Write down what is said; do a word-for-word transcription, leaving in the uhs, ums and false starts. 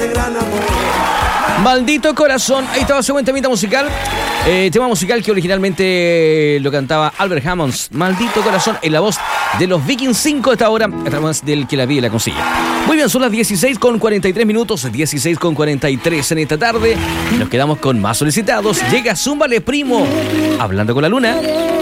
ese gran amor. Maldito corazón. Ahí estaba su buen temita musical. Eh, tema musical que originalmente lo cantaba Albert Hammond. Maldito corazón, en la voz de los Vikings cinco a esta hora, a través del que la vi y la consigue. Muy bien, son las dieciséis con cuarenta y tres minutos, dieciséis con cuarenta y tres en esta tarde. Nos quedamos con más solicitados. Llega Zúmbale Primo, hablando con la luna.